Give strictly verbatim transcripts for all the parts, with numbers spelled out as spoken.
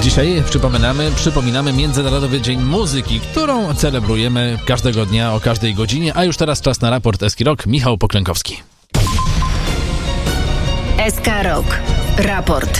Dzisiaj przypominamy, przypominamy Międzynarodowy Dzień Muzyki, którą celebrujemy każdego dnia o każdej godzinie, a już teraz czas na raport S K Rock. Michał Poklękowski. S K Rock. Raport.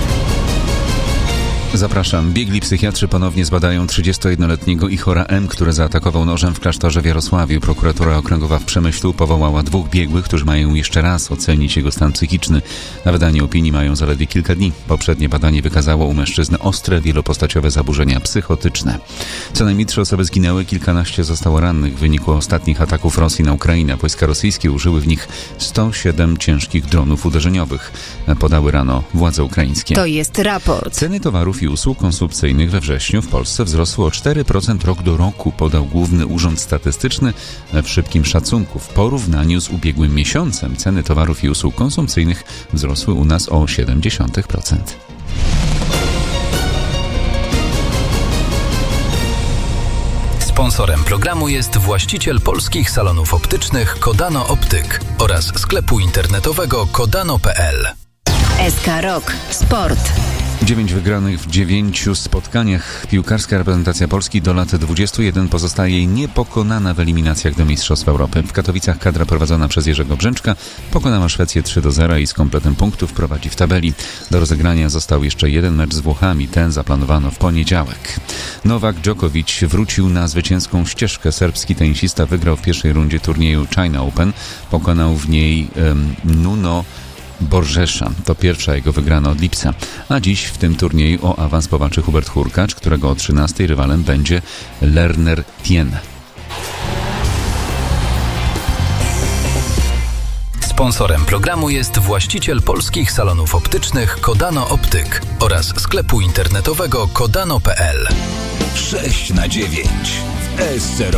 Zapraszam. Biegli psychiatrzy ponownie zbadają trzydziestojednoletniego Ihora M., który zaatakował nożem w klasztorze w Jarosławiu. Prokuratura okręgowa w Przemyślu powołała dwóch biegłych, którzy mają jeszcze raz ocenić jego stan psychiczny. Na wydanie opinii mają zaledwie kilka dni. Poprzednie badanie wykazało u mężczyzny ostre, wielopostaciowe zaburzenia psychotyczne. Co najmniej trzy osoby zginęły, kilkanaście zostało rannych w wyniku ostatnich ataków Rosji na Ukrainę. Wojska rosyjskie użyły w nich sto siedem ciężkich dronów uderzeniowych, podały rano władze ukraińskie. To jest raport. Ceny towarów i usług konsumpcyjnych we wrześniu w Polsce wzrosły o cztery procent rok do roku, podał Główny Urząd Statystyczny w szybkim szacunku. W porównaniu z ubiegłym miesiącem ceny towarów i usług konsumpcyjnych wzrosły u nas o siedem dziesiątych procent. Sponsorem programu jest właściciel polskich salonów optycznych Kodano Optyk oraz sklepu internetowego kodano kropka p l. S K Rock. Sport. Dziewięć wygranych w dziewięciu spotkaniach. Piłkarska reprezentacja Polski do lat dwudziestu jeden pozostaje jej niepokonana w eliminacjach do Mistrzostw Europy. W Katowicach kadra prowadzona przez Jerzego Brzęczka pokonała Szwecję trzy do zera i z kompletem punktów prowadzi w tabeli. Do rozegrania został jeszcze jeden mecz z Włochami. Ten zaplanowano w poniedziałek. Nowak Djokovic wrócił na zwycięską ścieżkę. Serbski tenisista wygrał w pierwszej rundzie turnieju China Open. Pokonał w niej um, Nuno Borgesza. To pierwsza jego wygrana od lipca. A dziś w tym turnieju o awans powalczy Hubert Hurkacz, którego o trzynastej rywalem będzie Lerner Tien. Sponsorem programu jest właściciel polskich salonów optycznych Kodano Optyk oraz sklepu internetowego kodano kropka p l. sześć na dziewięć w S C